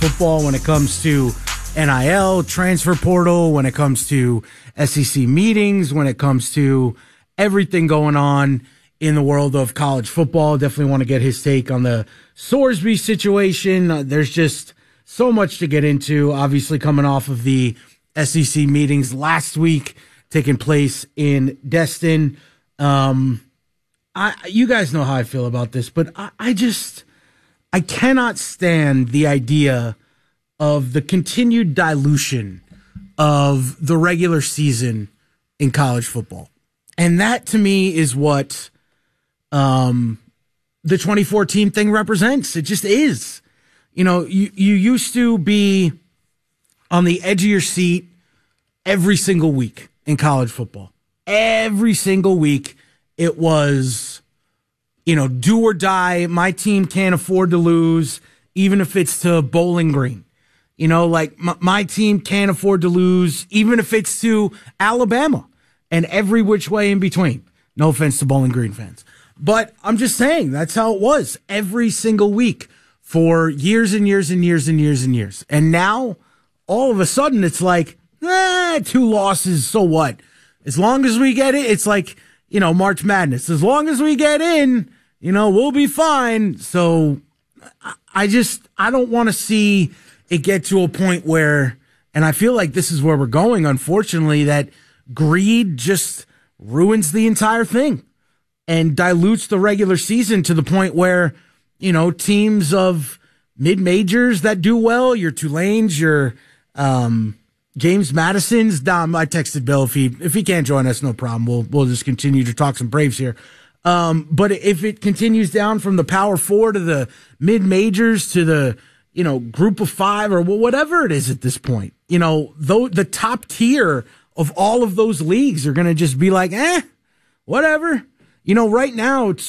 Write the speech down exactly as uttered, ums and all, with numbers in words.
football when it comes to N I L, transfer portal, when it comes to S E C meetings, when it comes to everything going on in the world of college football. Definitely want to get his take on the Sorsby situation. Uh, there's just so much to get into, obviously coming off of the S E C meetings last week taking place in Destin. Um, I, you guys know how I feel about this, but I, I just, I cannot stand the idea of the continued dilution of the regular season in college football. And that to me is what um, the twenty fourteen thing represents. It just is. You know, you, you used to be on the edge of your seat every single week in college football. Every single week it was, you know, do or die. My team can't afford to lose, even if it's to Bowling Green. You know, like my, my team can't afford to lose, even if it's to Alabama, and every which way in between. No offense to Bowling Green fans. But I'm just saying, that's how it was every single week for years and years and years and years and years. And now, all of a sudden, it's like, eh, two losses, so what? As long as we get it, it's like, you know, March Madness. As long as we get in, you know, we'll be fine. So I just, I don't want to see it get to a point where, and I feel like this is where we're going, unfortunately, that greed just ruins the entire thing and dilutes the regular season to the point where, you know, teams of mid-majors that do well, your Tulanes, your um, James Madison's, Dom, I texted Bill, if he if he can't join us, no problem. We'll we'll just continue to talk some Braves here. Um, but if it continues down from the Power Four to the mid-majors to the, you know, group of five or whatever it is at this point, you know, though the top tier of all of those leagues are going to just be like, eh, whatever. You know, right now, it's